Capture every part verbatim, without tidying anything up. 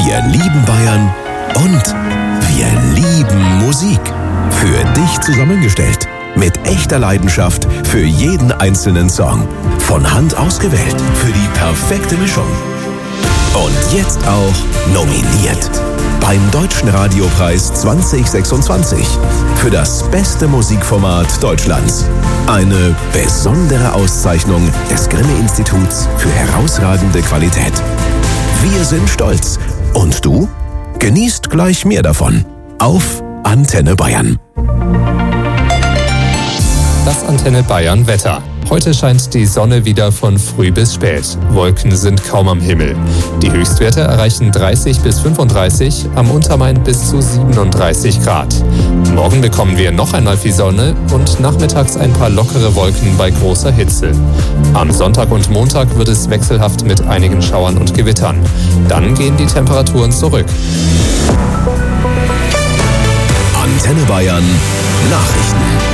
Wir lieben Bayern und wir lieben Musik. Für dich zusammengestellt. Mit echter Leidenschaft für jeden einzelnen Song. Von Hand ausgewählt. Für die perfekte Mischung. Und jetzt auch nominiert. Beim Deutschen Radiopreis zwanzig sechsundzwanzig. Für das beste Musikformat Deutschlands. Eine besondere Auszeichnung des Grimme-Instituts für herausragende Qualität. Wir sind stolz. Und du? Genießt gleich mehr davon. Auf Antenne Bayern. Das Antenne Bayern Wetter. Heute scheint die Sonne wieder von früh bis spät. Wolken sind kaum am Himmel. Die Höchstwerte erreichen dreißig bis fünfunddreißig, am Untermain bis zu siebenunddreißig Grad. Morgen bekommen wir noch einmal viel Sonne und nachmittags ein paar lockere Wolken bei großer Hitze. Am Sonntag und Montag wird es wechselhaft mit einigen Schauern und Gewittern. Dann gehen die Temperaturen zurück. Antenne Bayern Nachrichten.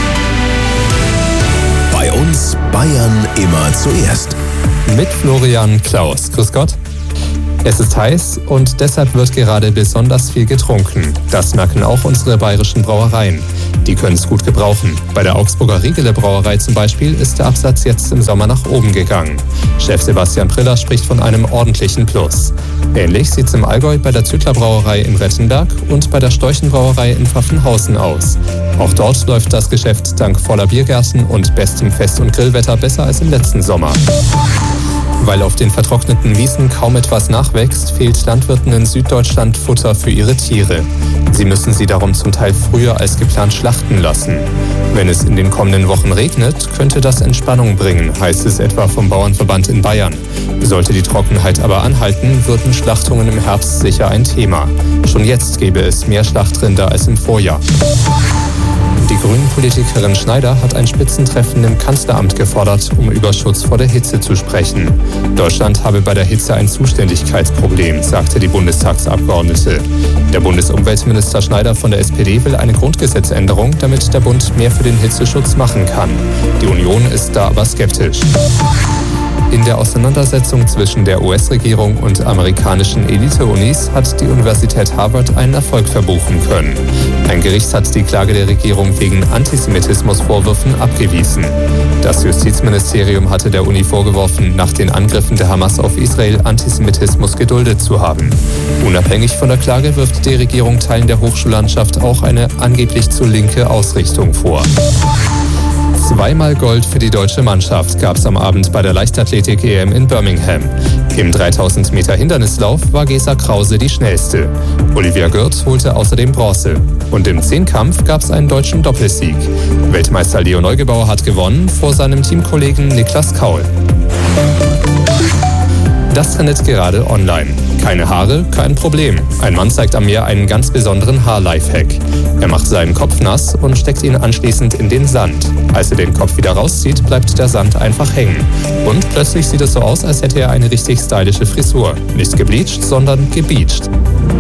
Bei uns Bayern immer zuerst. Mit Florian Klaus. Grüß Gott. Es ist heiß und deshalb wird gerade besonders viel getrunken. Das merken auch unsere bayerischen Brauereien. Die können es gut gebrauchen. Bei der Augsburger Riegele Brauerei zum Beispiel ist der Absatz jetzt im Sommer nach oben gegangen. Chef Sebastian Priller spricht von einem ordentlichen Plus. Ähnlich sieht es im Allgäu bei der Züttler Brauerei in Rettenberg und bei der Storchen Brauerei in Pfaffenhausen aus. Auch dort läuft das Geschäft dank voller Biergärten und bestem Fest- und Grillwetter besser als im letzten Sommer. Weil auf den vertrockneten Wiesen kaum etwas nachwächst, fehlt Landwirten in Süddeutschland Futter für ihre Tiere. Sie müssen sie darum zum Teil früher als geplant schlachten lassen. Wenn es in den kommenden Wochen regnet, könnte das Entspannung bringen, heißt es etwa vom Bauernverband in Bayern. Sollte die Trockenheit aber anhalten, würden Schlachtungen im Herbst sicher ein Thema. Schon jetzt gäbe es mehr Schlachtrinder als im Vorjahr. Die Grünen-Politikerin Schneider hat ein Spitzentreffen im Kanzleramt gefordert, um über Schutz vor der Hitze zu sprechen. Deutschland habe bei der Hitze ein Zuständigkeitsproblem, sagte die Bundestagsabgeordnete. Der Bundesumweltminister Schneider von der S P D will eine Grundgesetzänderung, damit der Bund mehr für den Hitzeschutz machen kann. Die Union ist da aber skeptisch. In der Auseinandersetzung zwischen der U S-Regierung und amerikanischen Elite-Unis hat die Universität Harvard einen Erfolg verbuchen können. Ein Gericht hat die Klage der Regierung wegen Antisemitismusvorwürfen abgewiesen. Das Justizministerium hatte der Uni vorgeworfen, nach den Angriffen der Hamas auf Israel Antisemitismus geduldet zu haben. Unabhängig von der Klage wirft die Regierung Teilen der Hochschullandschaft auch eine angeblich zu linke Ausrichtung vor. Zweimal Gold für die deutsche Mannschaft gab es am Abend bei der Leichtathletik-E M in Birmingham. Im dreitausend Meter Hindernislauf war Gesa Krause die schnellste. Olivia Gürt holte außerdem Bronze. Und im Zehnkampf gab es einen deutschen Doppelsieg. Weltmeister Leo Neugebauer hat gewonnen vor seinem Teamkollegen Niklas Kaul. Das trendet gerade online. Keine Haare, kein Problem. Ein Mann zeigt am Meer einen ganz besonderen Haar-Lifehack. Er macht seinen Kopf nass und steckt ihn anschließend in den Sand. Als er den Kopf wieder rauszieht, bleibt der Sand einfach hängen. Und plötzlich sieht es so aus, als hätte er eine richtig stylische Frisur. Nicht gebleacht, sondern gebeacht.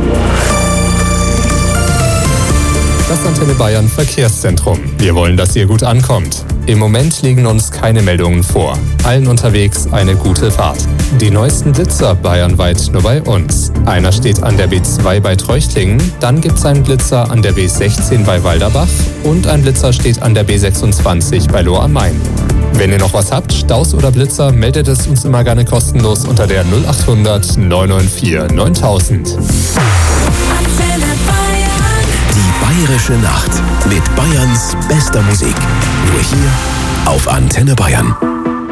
Das Antenne Bayern Verkehrszentrum. Wir wollen, dass ihr gut ankommt. Im Moment liegen uns keine Meldungen vor. Allen unterwegs eine gute Fahrt. Die neuesten Blitzer bayernweit nur bei uns. Einer steht an der B zwei bei Treuchtlingen, dann gibt's einen Blitzer an der B sechzehn bei Walderbach und ein Blitzer steht an der B sechsundzwanzig bei Lohr am Main. Wenn ihr noch was habt, Staus oder Blitzer, meldet es uns immer gerne kostenlos unter der null achthundert neun neun vier neuntausend. Die Bayerische Nacht mit Bayerns bester Musik. Nur hier auf Antenne Bayern.